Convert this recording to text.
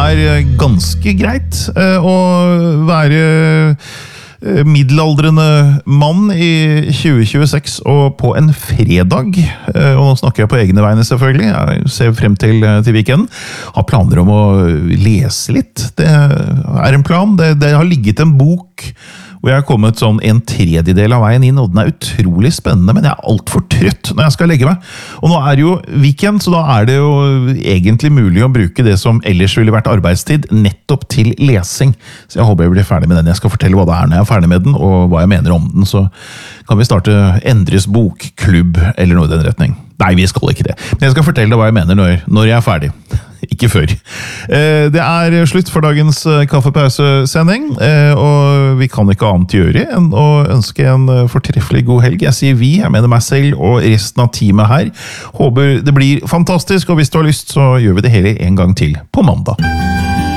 ganske greit å være middelaldrende mann i 2026 og på en fredag, og nå snakker jeg på egne vegne selvfølgelig, jeg ser frem til weekenden, har planer om å lese litt. Det en plan, det har ligget en bok hvor jeg har kommet sånn 1/3 av veien inn, og den utrolig spennende, men jeg alt for trøtt når jeg skal legge meg. Og nå det jo weekend, så da det jo egentlig mulig å bruke det som ellers ville vært arbeidstid, nettopp til lesing. Så jeg håper jeg blir ferdig med den. Jeg skal fortelle hva det når jeg ferdig med den, og hva jeg mener om den, så kan vi starte Endres bokklubb, eller noe i den retning. Nei, vi skal ikke det. Men jeg skal fortelle deg hva jeg mener når jeg ferdig. Ikke før. Det slutt for dagens kaffepausesending, og vi kan ikke annet gjøre enn å ønske en fortreffelig god helg. Jeg sier vi, jeg mener meg selv og resten av teamet her. Håper det blir fantastisk, og hvis du har lyst så gjør vi det hele en gang til på mandag.